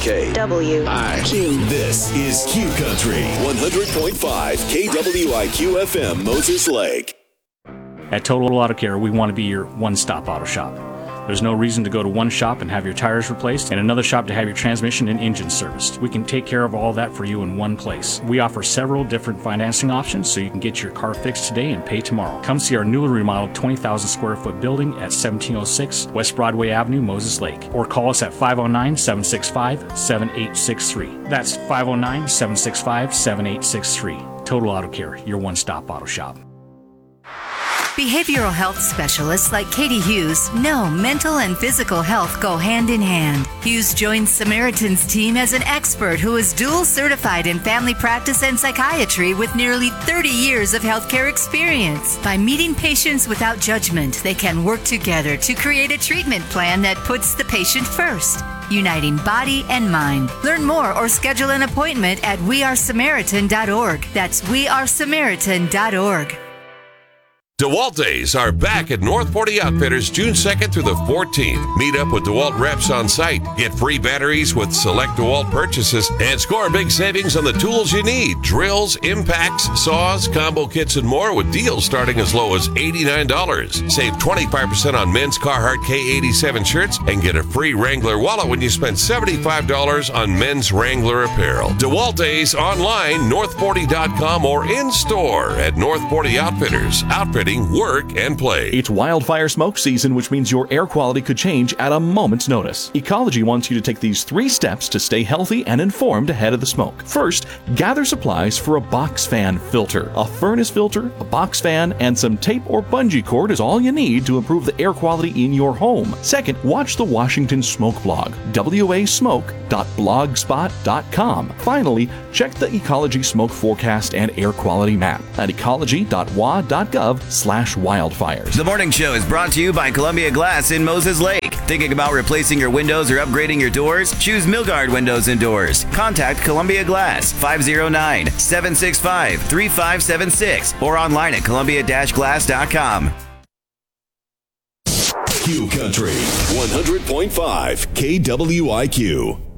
KWIQ. This is Q Country 100.5 KWIQ FM Moses Lake. At Total Auto Care, we want to be your one-stop auto shop. There's no reason to go to one shop and have your tires replaced and another shop to have your transmission and engine serviced. We can take care of all that for you in one place. We offer several different financing options so you can get your car fixed today and pay tomorrow. Come see our newly remodeled 20,000 square foot building at 1706 West Broadway Avenue, Moses Lake, or call us at 509-765-7863. That's 509-765-7863. Total Auto Care, your one-stop auto shop. Behavioral health specialists like Katie Hughes know mental and physical health go hand in hand. Hughes joins Samaritan's team as an expert who is dual certified in family practice and psychiatry with nearly 30 years of healthcare experience. By meeting patients without judgment, they can work together to create a treatment plan that puts the patient first, uniting body and mind. Learn more or schedule an appointment at wearesamaritan.org. That's wearesamaritan.org. DeWalt Days are back at North 40 Outfitters June 2nd through the 14th. Meet up with DeWalt reps on site, get free batteries with select DeWalt purchases, and score big savings on the tools you need. Drills, impacts, saws, combo kits, and more with deals starting as low as $89. Save 25% on men's Carhartt K87 shirts and get a free Wrangler wallet when you spend $75 on men's Wrangler apparel. DeWalt Days online, north40.com, or in store at North 40 Outfitters. Outfitting, work, and play. It's wildfire smoke season, which means your air quality could change at a moment's notice. Ecology wants you to take these 3 steps to stay healthy and informed ahead of the smoke. First, gather supplies for a box fan filter. A furnace filter, a box fan, and some tape or bungee cord is all you need to improve the air quality in your home. Second, watch the Washington Smoke blog, wasmoke.blogspot.com. Finally, check the Ecology Smoke Forecast and Air Quality Map at ecology.wa.gov/wildfires. The morning show is brought to you by Columbia Glass in Moses Lake. Thinking about replacing your windows or upgrading your doors? Choose Milgard Windows and Doors. Contact Columbia Glass, 509-765-3576, or online at columbia-glass.com. Q Country 100.5 KWIQ.